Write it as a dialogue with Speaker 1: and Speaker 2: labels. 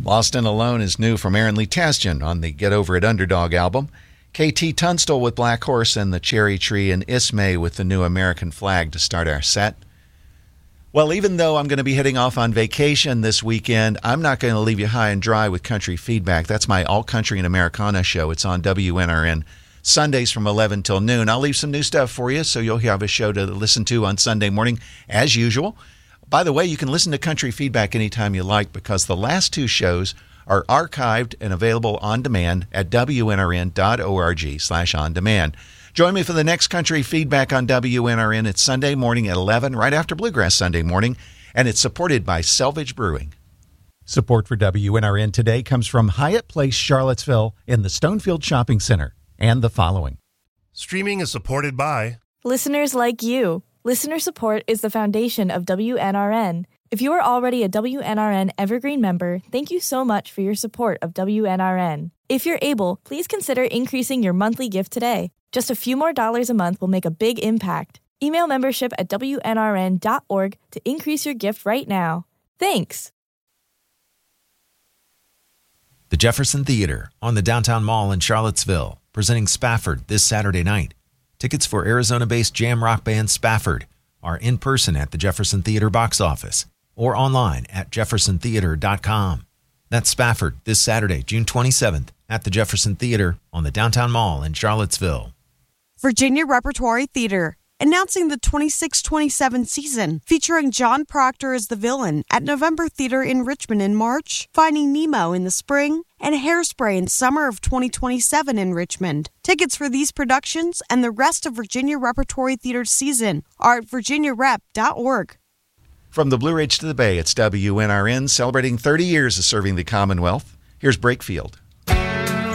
Speaker 1: Lost and Alone is new from Aaron Lee Tasjan on the Get Over It Underdog album. KT Tunstall with Black Horse and the Cherry Tree, and Ismay with the New American Flag to start our set. Well, even though I'm going to be heading off on vacation this weekend, I'm not going to leave you high and dry with Country Feedback. That's my All Country and Americana show. It's on WNRN Sundays from 11 till noon. I'll leave some new stuff for you, so you'll have a show to listen to on Sunday morning as usual. By the way, you can listen to Country Feedback anytime you like because the last two shows are archived and available on demand at WNRN.org/on-demand. Join me for the next Country Feedback on WNRN. It's Sunday morning at 11, right after Bluegrass Sunday morning, and it's supported by Selvage Brewing. Support for WNRN today comes from Hyatt Place Charlottesville in the Stonefield Shopping Center and the following.
Speaker 2: Streaming is supported by
Speaker 3: listeners like you. Listener support is the foundation of WNRN. If you are already a WNRN Evergreen member, thank you so much for your support of WNRN. If you're able, please consider increasing your monthly gift today. Just a few more dollars a month will make a big impact. Email membership at WNRN.org to increase your gift right now. Thanks.
Speaker 4: The Jefferson Theater on the Downtown Mall in Charlottesville, presenting Spafford this Saturday night. Tickets for Arizona-based jam rock band Spafford are in person at the Jefferson Theater box office or online at jeffersontheater.com. That's Spafford this Saturday, June 27th at the Jefferson Theater on the Downtown Mall in Charlottesville.
Speaker 5: Virginia Repertory Theater, announcing the 26-27 season, featuring John Proctor as the villain at November Theater in Richmond in March, Finding Nemo in the spring, and Hairspray in summer of 2027 in Richmond. Tickets for these productions and the rest of Virginia Repertory Theater's season are at virginiarep.org.
Speaker 1: From the Blue Ridge to the Bay, it's WNRN celebrating 30 years of serving the Commonwealth. Here's Brakefield.